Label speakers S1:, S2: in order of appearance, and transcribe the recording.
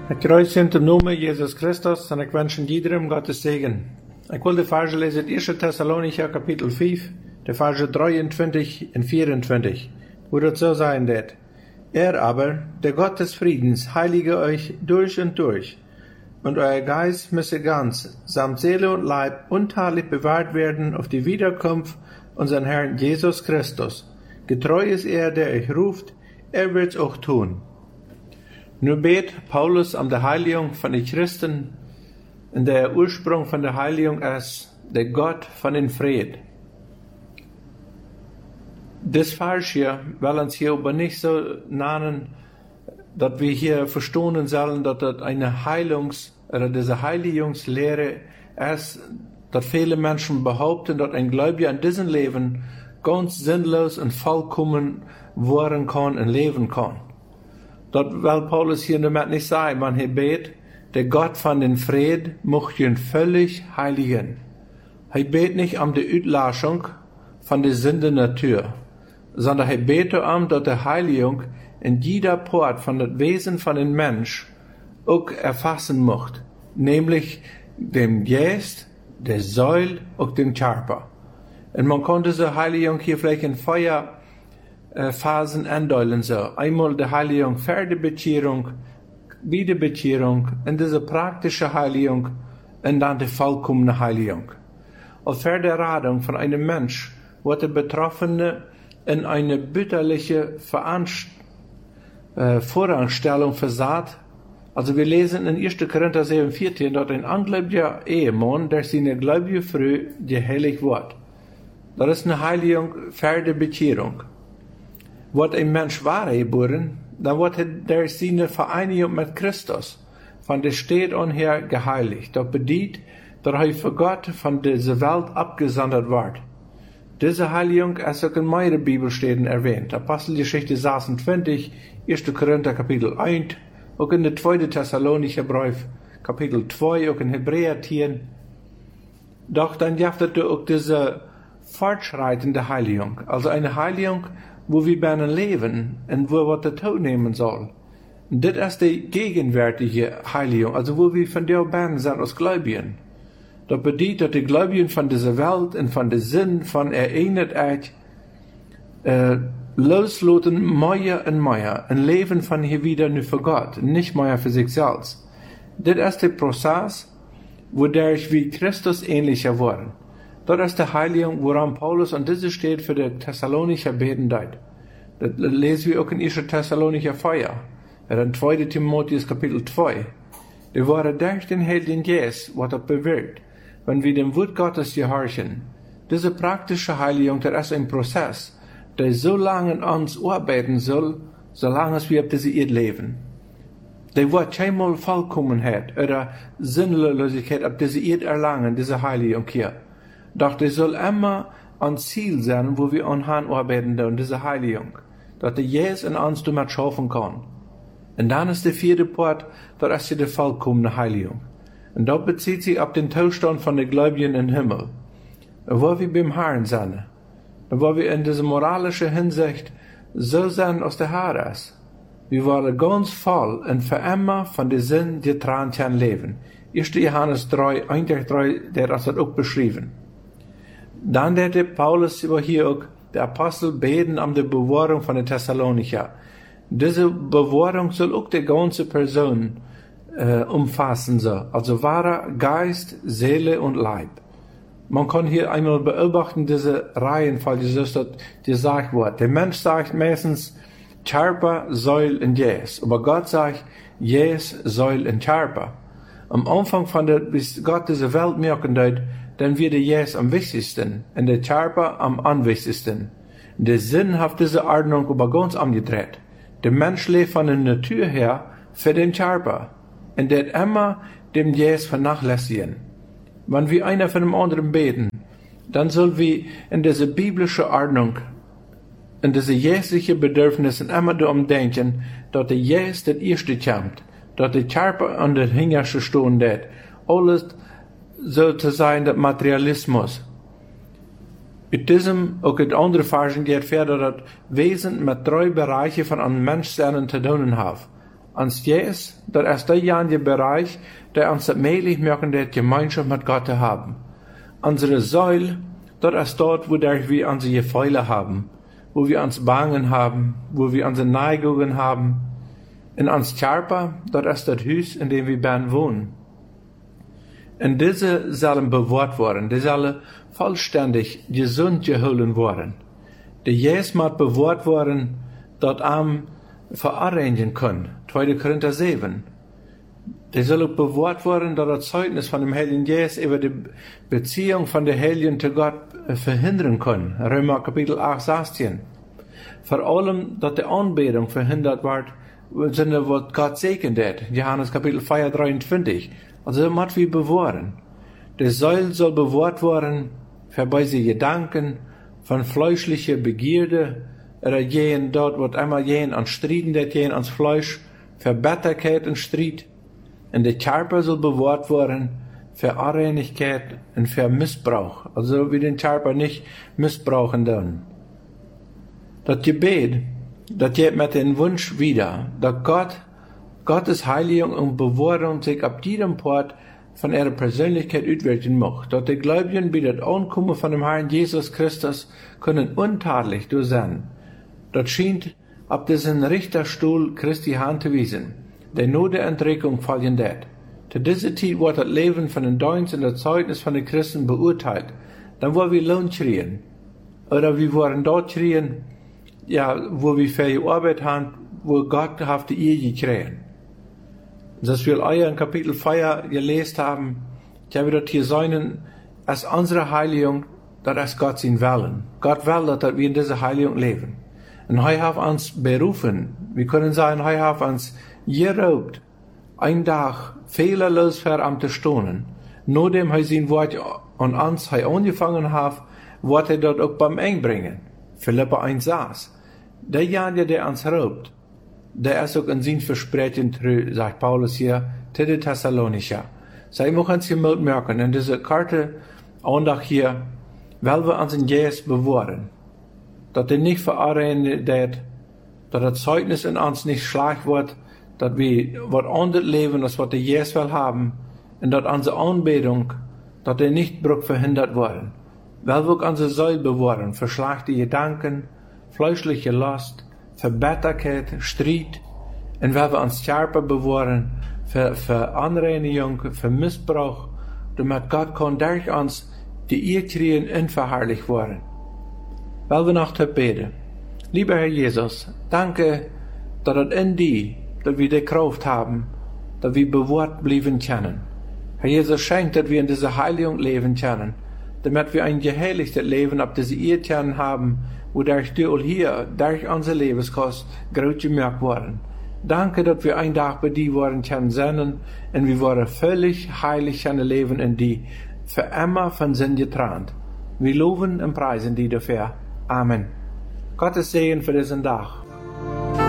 S1: Ik kruis in de naam Jezus Christus en ik wens iedereen Gottes Segen. Ik wil de versen lezen uit 1 Thessalonicher kapitel 5, de versen 23 en 24, wo das so sein wird. Aber, der Gott des Friedens, heilige euch durch und durch, und euer Geist müsse ganz, samt Seele und Leib, untadelig bewahrt werden auf die Wiederkunft unseren Herrn Jesus Christus. Getreu ist er, der euch ruft, wird's auch tun. Nu bet Paulus om de Heiligung von den Christen, und der Ursprung von der Heiligung ist der Gott von den Fried. Das Vers hier will uns hier aber nicht so nennen, dass wir hier verstehen sollen, dass das eine oder diese Heiligungslehre ist, dass viele Menschen behaupten, dass ein Gläubiger in diesem Leben ganz sinnlos und vollkommen werden kann und leben kann. Das will Paulus hier damit nicht sagen, man hier bet, der Gott von den Fried möchte ihn völlig heiligen. Er bet nicht um die Auslöschung von der Sünde-Natur, sondern er betet dass die Heiligung in jeder Part von dem Wesen von den Mensch auch erfassen möchte, nämlich dem Geist, der Seele und dem Körper. Und man kann diese Heiligung hier vielleicht in Phasen andeulen so. Einmal die Heiligung vor der Bekehrung, Wiederbekehrung, und diese praktische Heiligung, und dann die vollkommene Heiligung. Auf vor der Radung von einem Mensch wird der Betroffene in eine bitterliche Voranstellung versagt. Also wir lesen in 1. Korinther 7,14, dort ein ungläubiger Ehemann, der seine gläubige Frau geheiligt wird. Das ist eine Heiligung vor der Bekehrung. Wird ein Mensch wahr geboren, dann wird er seine Vereinigung mit Christus von der Stadt an her geheiligt. Das bedeutet, dass er für Gott von dieser Welt abgesondert wird. Diese Heiligung ist auch in mehreren Bibelstellen erwähnt. Apostelgeschichte 26, 1. Korinther Kapitel 1, auch in der 2. Thessalonicher Brief Kapitel 2, auch in Hebräer 10. Doch dann gibt es auch diese fortschreitende Heiligung, also eine Heiligung, wo wir bei einem leben und wo wir der Tod nehmen soll. Das ist die gegenwärtige Heiligung, also wo wir von der Bahn sind als Gläubigen. Das bedeutet, dass die Gläubigen von dieser Welt und von der Sinn von Einigkeit loslassen mehr und mehr und leben von hier wieder nur für Gott, nicht mehr für sich selbst. Das ist der Prozess, wodurch wir Christus ähnlicher werden. Das ist die Heiligung, woran Paulus an diese steht für die Thessalonicher beten deit. Das lesen wir auch in 1. Thessalonicher 4, in 2. Timotheus Kapitel 2. Die waren durch den Heiligen Geist, was das bewirkt, wenn wir dem Wort Gottes gehorchen. Diese praktische Heiligung, das ist ein Prozess, der so lange in uns arbeiten soll, solange wir auf diese Erde leben. Der wird keinmal Vollkommenheit oder Sinnlosigkeit auf diese Erde erlangen, diese Heiligung hier. Doch das soll immer ein Ziel sein, wo wir anhand arbeiten, und diese Heiligung. Dass der Jesus in uns damit schaffen kann. Und dann ist der vierte Part, das ist die vollkommene Heiligung. Und das bezieht sich auf den Zustand von den Gläubigen im Himmel. Wo wir beim Herrn sind. Wo wir in dieser moralischen Hinsicht so sein aus der Herr ist. Wir wollen ganz voll und für immer von der Sinn getrennt leben. 1. Johannes 3, 1-3, der hat das auch beschrieben. Dann hätte Paulus über hier auch der Apostel beten um die Bewahrung von den Thessalonicher. Diese Bewahrung soll auch die ganze Person umfassen, so. Also wahrer Geist, Seele und Leib. Man kann hier einmal beobachten, diese Reihenfolge, die gesagt wird. Der Mensch sagt meistens Körper, Seele und Geist. Aber Gott sagt Geist, Seele und Körper. Am Anfang von der, bis Gott diese Welt merken wird, dann wird der Geist am wichtigsten und der Körper am unwichtigsten. Der Sinn hat diese Ordnung aber ganz umgedreht. Der Mensch lebt von der Natur her für den Körper und der immer dem Geist vernachlässigen. Wenn wir einer von dem anderen beten, dann sollen wir in diese biblische Ordnung, in diese geistliche Bedürfnisse immer darum denken, dass der Geist das erste kommt, dass der Körper an der hinterste stehen wird. Alles so zu sein, der Materialismus. Mit diesem, auch in anderen Versen geht fertig, dass Wesen mit 3 Bereichen von einem Menschsein zu tun haben. Ans Jesus, dat is der janje Bereich, der uns het möglich machen, die Gemeinschaft mit Gott zu haben. Unsere Säule, dat is dort, wo wir unsere Gefühle haben, wo wir uns Bangen haben, wo wir unsere Neigungen haben. In uns Körper, dat is das Haus, in dem wir ben wohnen. Und diese sollen bewahrt werden, die sollen vollständig gesund geholen werden. Die Jesus muss bewahrt werden, dort am verarrangen können. 2. Korinther 7. Die soll auch bewahrt werden, dass das Zeugnis von dem Heiligen Jesus über die Beziehung von der Heiligen zu Gott verhindern können. Römer Kapitel 8, 16. Vor allem, dass die Anbetung verhindert wird, im Sinne, was Gott segnet hat. Johannes Kapitel 4, 23. Also, das muss wir bewahren. Die Säule soll bewahrt werden, für böse Gedanken, von fleischlicher Begierde, oder gehen dort, wird einmal gehen an Strieden, das gehen ans Fleisch, für Bitterkeit und Streit. Und der Körper soll bewahrt werden, für Unreinigkeit und für Missbrauch. Also, wie den Körper nicht missbrauchen dann. Das Gebet, das geht mit dem Wunsch wieder, dass Gottes Heiligung und Bewahrung sich ab jedem Port von ihrer Persönlichkeit auswirken mag. Dass die Gläubigen bei der Ankunft von dem Herrn Jesus Christus können untadelig durch sein. Das scheint ab diesen Richterstuhl Christi Hand zu wiesen, der nur der Entdeckung fallen wird. Zu dieser Zeit wird das Leben von den Dienst und das Zeugnis von den Christen beurteilt. Dann wollen wir Lohn schreien. Oder wir wollen dort schreien, ja, wo wir für die Arbeit haben, wo Gott hat die Ehe gekriegt. Das wir euer in Kapitel 4 gelesen haben, ich habe dort hier sein, als unsere Heiligung, das ist Gott sein Willen. Gott will, dass wir in dieser Heiligung leben. Und er hat uns berufen, wir können sagen, er hat uns geraubt, ein Tag fehlerlos für am zu stonen. Nachdem er sein Wort an uns angefangen hat, wird er dort auch beim Einbringen. Philippa 1 saß. Derjenige, der uns raubt, der ist auch in sein Versprechen treu, sagt Paulus hier, zu den Thessalonicher. Sei muss uns gemalt merken, in dieser Karte, Andacht hier, weil wir uns in Jesus bewahren. Dass er nicht verarbeiten wird, dass das Zeugnis in uns nicht schlecht wird, dass wir was anderes leben, als was der Jesus will haben, und dass unsere Anbetung, dass er nicht verhindert worden. Weil wir unsere Säule bewahren, für schlechte Gedanken, fleischliche Last, für Bitterkeit, Streit, und weil wir uns Körper bewahren, für Anreinigung, für Missbrauch, damit Gott kann durch uns die Ehe kriegen und verherrlicht werden. Weil wir noch beten. Lieber Herr Jesus, danke, dass es in dir, dass wir die Kraft haben, dass wir bewahrt bleiben können. Herr Jesus, schenkt, dass wir in dieser Heiligung leben können, damit wir ein geheiligtes Leben ab dieser Ehe haben, wodurch du auch hier, durch unsere Lebenskost, groß gemerkt worden. Danke, dass wir ein Tag bei dir waren können sein, und wir waren völlig heilig können leben in dir, für immer von Sinn getrennt. Wir loben und preisen dir dafür. Amen. Gottes Segen für diesen Tag.